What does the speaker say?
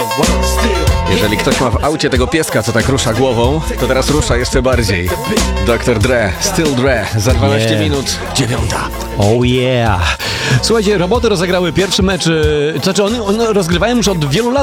Jeżeli ktoś ma w aucie tego pieska, co tak rusza głową, to teraz rusza jeszcze bardziej. Dr. Dre, Still Dre, za 12 minut, 9. Oh yeah. Słuchajcie, roboty rozegrały pierwszy mecz, one rozgrywają już od wielu lat